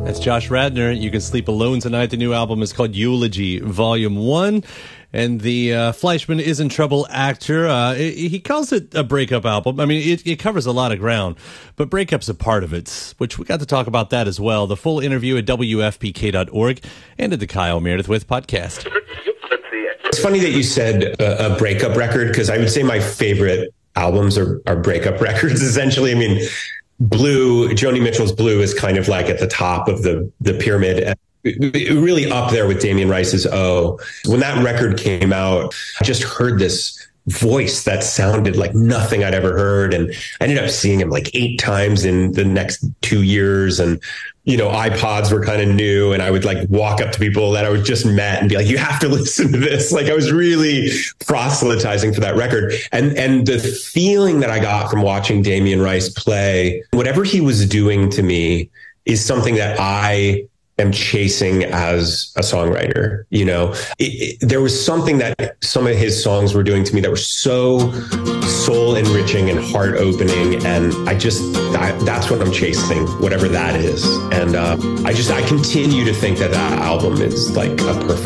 That's Josh Radnor. You Can Sleep Alone Tonight. The new album is called Eulogy, Volume 1. And the Fleischman Is in Trouble actor, he calls it a breakup album. I mean, it covers a lot of ground, but breakup's a part of it, which we got to talk about that as well. The full interview at WFPK.org and at the Kyle Meredith With podcast. It's funny that you said a breakup record, because I would say my favorite albums are breakup records, essentially. I mean, Blue, Joni Mitchell's Blue is kind of like at the top of the pyramid, really up there with Damien Rice's O. When that record came out, I just heard this voice that sounded like nothing I'd ever heard. And I ended up seeing him like 8 times in the next 2 years. And, you know, iPods were kind of new, and I would like walk up to people that I was just met and be like, you have to listen to this. Like, I was really proselytizing for that record. And the feeling that I got from watching Damien Rice play, whatever he was doing to me, is something that I am chasing as a songwriter. You know, there was something that some of his songs were doing to me that were so soul enriching and heart opening. And that's what I'm chasing, whatever that is. And I continue to think that album is like a perfect